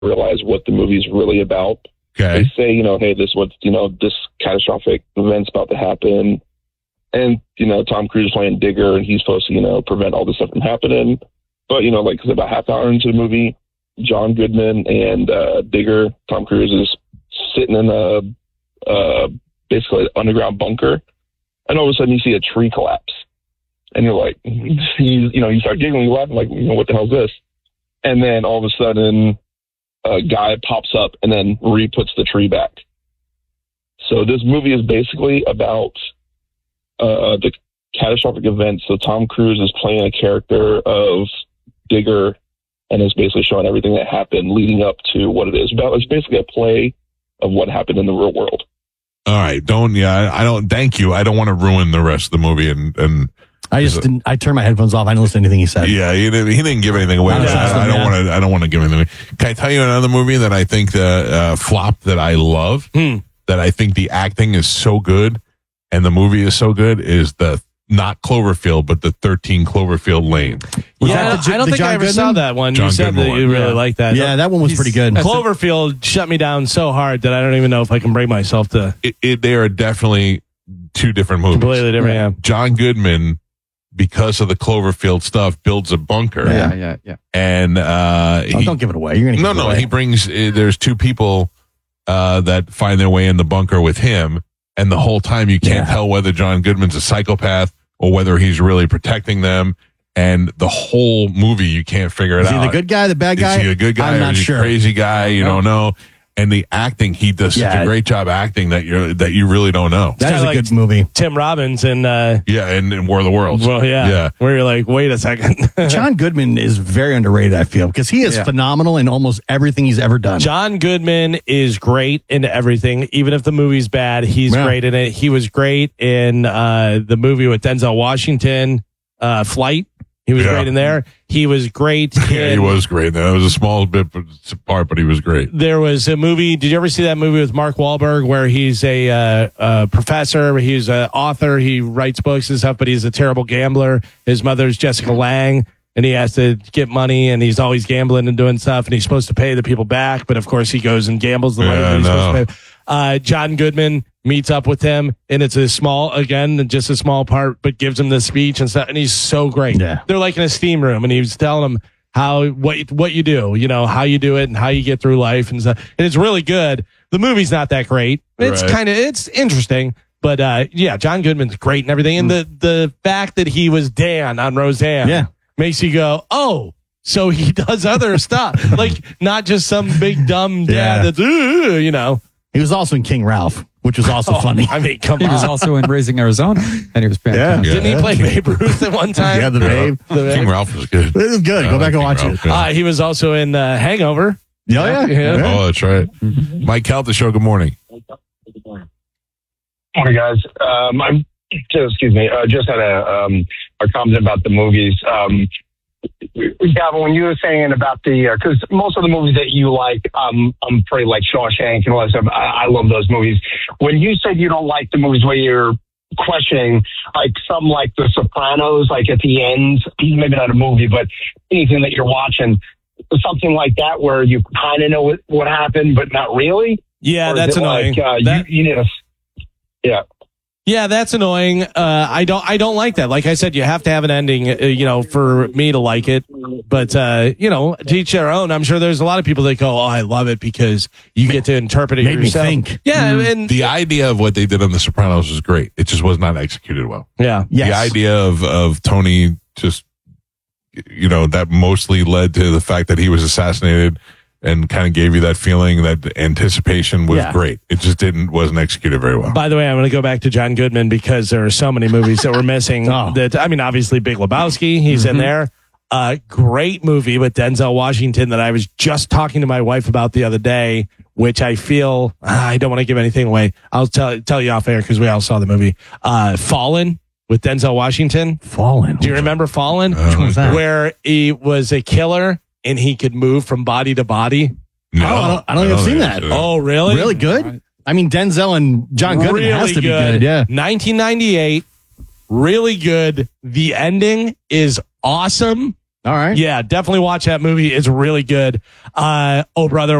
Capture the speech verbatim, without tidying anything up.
realize what the movie's really about. Okay. They say, you know, hey, this what you know, this catastrophic event's about to happen, and you know, Tom Cruise is playing Digger, and he's supposed to, you know, prevent all this stuff from happening. But you know, like, cause about half an hour into the movie, John Goodman and uh, Digger, Tom Cruise is sitting in a uh, basically an underground bunker, and all of a sudden you see a tree collapse, and you're like, you, you know, you start giggling, you laughing, like, you know, what the hell is this? And then all of a sudden, a guy pops up and then re-puts the tree back. So this movie is basically about uh, the catastrophic event. So Tom Cruise is playing a character of Digger, and is basically showing everything that happened leading up to what it is about. It's basically a play of what happened in the real world. All right, don't yeah, I, I don't. Thank you. I don't want to ruin the rest of the movie, and and I just didn't. I turned my headphones off. I didn't listen to anything he said. Yeah, he didn't, he didn't give anything away. Not I, awesome, I don't yeah. want to. I don't want to give anything away. Can I tell you another movie that I think the uh, flop that I love, Hmm. that I think the acting is so good and the movie is so good is the not Cloverfield, but the thirteen Cloverfield Lane. Was Yeah, that the- I don't the think John I ever Goodman? saw that one. John you said Goodman that you one. really Yeah. liked that. Yeah, that one was pretty good. Cloverfield shut me down so hard that I don't even know if I can bring myself to It, it, they are definitely two different movies. completely different. Yeah. John Goodman, because of the Cloverfield stuff, builds a bunker. Yeah, yeah, yeah. And uh, Oh, he- don't give it away. You're gonna give no, it no. away. He brings. Uh, there's two people uh, that find their way in the bunker with him, and the whole time you can't Yeah. tell whether John Goodman's a psychopath or whether he's really protecting them. And the whole movie, you can't figure it Is he out. the good guy, the bad guy? Is he a good guy I'm or not is he sure. a crazy guy? You don't know. And the acting, he does such Yeah. a great job acting that you that you really don't know. That is kinda a like- good movie. Tim Robbins and uh, Yeah, and, and War of the Worlds. well, yeah, yeah. where you're like, wait a second. John Goodman is very underrated, I feel, because he is Yeah. phenomenal in almost everything he's ever done. John Goodman is great in everything, even if the movie's bad. He's Yeah. great in it. He was great in uh, the movie with Denzel Washington, uh, Flight. He was Yeah. great in there. He was great. Yeah, in, he was great. That was a small bit part, but he was great. There was a movie. Did you ever see that movie with Mark Wahlberg where he's a, uh, a professor? He's an author. He writes books and stuff, but he's a terrible gambler. His mother's Jessica Lange, and he has to get money, and he's always gambling and doing stuff, and he's supposed to pay the people back, but of course he goes and gambles the money Yeah, that he's no. supposed to pay. Uh, John Goodman meets up with him, and it's a small, again, just a small part, but gives him the speech and stuff, and he's so great. Yeah. They're like in a steam room, and he was telling him how what what you do, you know, how you do it, and how you get through life and stuff. And it's really good. The movie's not that great. It's Right. kind of it's interesting, but uh, yeah, John Goodman's great and everything. And the the fact that he was Dan on Roseanne, Yeah. makes you go, oh. So he does other stuff, like not just some big dumb dad Yeah. that's, "Ooh," you know. He was also in King Ralph, which was also funny. I mean, come He was on. also in Raising Arizona, and he was fantastic. Yeah. Didn't he play Babe Ruth at one time? Yeah, the babe. The Babe. King Ralph was good. It was good. I Go like back and King watch Ralph, it. yeah. Uh, he was also in uh, Hangover. Yeah, yeah. Yeah. yeah. Oh, that's right. Mike Calta Show, good morning. Morning, guys. Um, I'm just, excuse me. Uh, just had a um, a comment about the movies. Um, Gavin, when you were saying about the, because most of the movies that you like, um, I'm pretty like Shawshank and all that stuff. I, I love those movies. When you said you don't like the movies where you're questioning, like some like The Sopranos, like at the end, maybe not a movie, but anything that you're watching, something like that where you kind of know what, what happened, but not really. Yeah, Or is that's it annoying. Like, uh, That- you, you need a, yeah. Yeah, that's annoying. Uh, I don't, I don't like that. Like I said, you have to have an ending, uh, you know, for me to like it. But, uh, you know, to each their own. I'm sure there's a lot of people that go, oh, I love it because you get to interpret it Made me yourself. think. Yeah. And The idea of what they did on The Sopranos was great. It just was not executed well. yeah. Yes. The idea of, of Tony just, you know, that mostly led to the fact that he was assassinated and kind of gave you that feeling, that anticipation was Yeah. great. It just didn't, wasn't executed very well. By the way, I'm going to go back to John Goodman because there are so many movies that we're missing. Oh. That I mean, obviously, Big Lebowski, he's in there. Uh, great movie with Denzel Washington that I was just talking to my wife about the other day, which I feel I don't want to give anything away. I'll tell tell you off air because we all saw the movie. Uh, Fallen with Denzel Washington. Fallen. Do you remember Fallen? Which one was that? Where he was a killer and he could move from body to body. No, Oh, I don't- I don't think I've seen that. Oh, really? Really good? I mean, Denzel and John Goodman really has to be good. Yeah. nineteen ninety-eight. Really good. The ending is awesome. All right. Yeah, definitely watch that movie. It's really good. Uh, oh, brother.